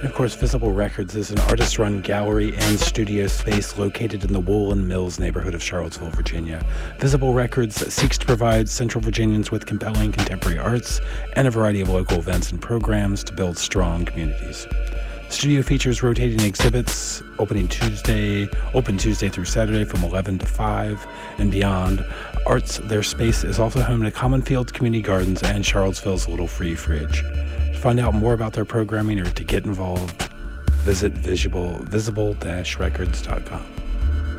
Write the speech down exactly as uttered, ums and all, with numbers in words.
Of course, Visible Records is an artist-run gallery and studio space located in the Woolen Mills neighborhood of Charlottesville, Virginia. Visible Records seeks to provide Central Virginians with compelling contemporary arts and a variety of local events and programs to build strong communities. The studio features rotating exhibits, opening Tuesday, open Tuesday through Saturday from eleven to five and beyond. Arts, their space is also home to Common Fields Community Gardens and Charlottesville's Little Free Fridge. To find out more about their programming or to get involved, visit visible, visible dash records dot com.